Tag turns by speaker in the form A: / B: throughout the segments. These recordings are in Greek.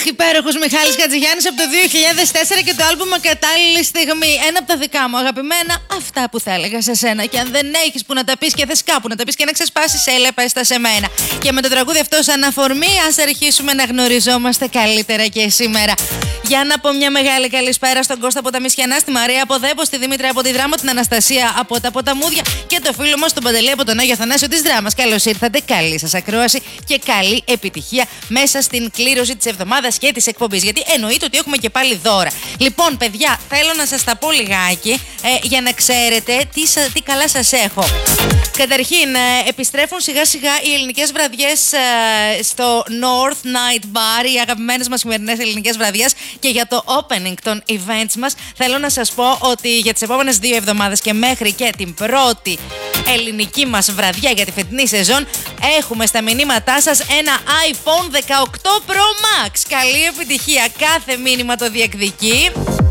A: Υπέροχος Μιχάλης Χατζηγιάννης από το 2004 και το άλμπουμ «Ακατάλληλη στιγμή». Ένα από τα δικά μου αγαπημένα, αυτά που θα έλεγα σε σένα. Και αν δεν έχεις που να τα πεις και θες κάπου να τα πεις και να ξεσπάσεις, έλα πες τα σε μένα. Και με το τραγούδι αυτό σαν αφορμή, ας αρχίσουμε να γνωριζόμαστε καλύτερα και σήμερα. Για να πω μια μεγάλη καλησπέρα στον Κώστα από τα Μισιανά, στη Μαρία από Δέπο, στη Δήμητρα από τη Δράμα, την Αναστασία από τα Ποταμούδια και το φίλο μας τον Παντελή από τον Άγιο Θανάσιο της Δράμας. Καλώς ήρθατε, καλή σας ακρόαση και καλή επιτυχία μέσα στην κλήρωση της εβδομάδας και της εκπομπής. Γιατί εννοείται ότι έχουμε και πάλι δώρα. Λοιπόν, παιδιά, θέλω να σας τα πω λιγάκι για να ξέρετε τι καλά σας έχω. Καταρχήν, επιστρέφουν σιγά σιγά οι ελληνικές βραδιές στο North Night Bar, οι αγαπημένες μας σημερινές ελληνικές βραδιές. Και για το opening των events μας, θέλω να σας πω ότι για τις επόμενες 2 εβδομάδες και μέχρι και την πρώτη ελληνική μας βραδιά για τη φετινή σεζόν, έχουμε στα μηνύματά σας ένα iPhone 18 Pro Max. Καλή επιτυχία, κάθε μήνυμα το διεκδικεί.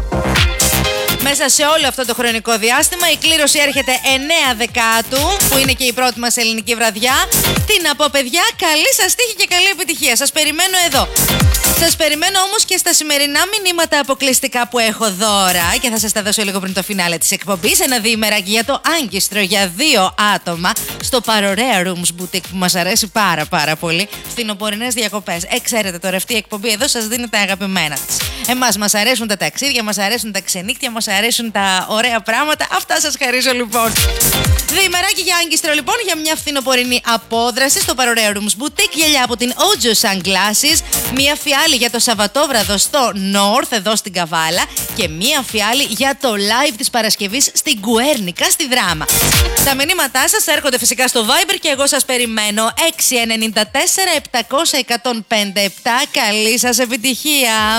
A: Μέσα σε όλο αυτό το χρονικό διάστημα η κλήρωση έρχεται 9 Δεκάτου, που είναι και η πρώτη μας ελληνική βραδιά. Τι να πω, παιδιά, καλή σας τύχη και καλή επιτυχία. Σας περιμένω εδώ. Σας περιμένω όμως και στα σημερινά μηνύματα αποκλειστικά που έχω δώρα και θα σας τα δώσω λίγο πριν το φινάλε της εκπομπής. Ένα διημεράκι για το Άγκιστρο για 2 άτομα στο Παρορέα Rooms Boutique που μας αρέσει πάρα πολύ. Φθινοπορεινές διακοπές. Ξέρετε τώρα, αυτή η εκπομπή εδώ σας δίνει τα αγαπημένα της. Εμάς μας αρέσουν τα ταξίδια, μας αρέσουν τα ξενύχτια, μας αρέσουν τα ωραία πράγματα. Αυτά σας χαρίζω λοιπόν. Διημεράκι για Άγκιστρο λοιπόν, για μια φθινοπορεινή απόδραση στο Παρορέα Rooms Boutique. Γυαλιά από την Ojo Sunglasses. Μια φιάλη για το Σαββατόβραδο στο North, εδώ στην Καβάλα. Και μια φιάλη για το live της Παρασκευής στην Κουέρνικα, στη Δράμα. Τα μηνύματά σας έρχονται φυσικά στο Viber και εγώ σας περιμένω. 694 700 1057. Καλή σας επιτυχία.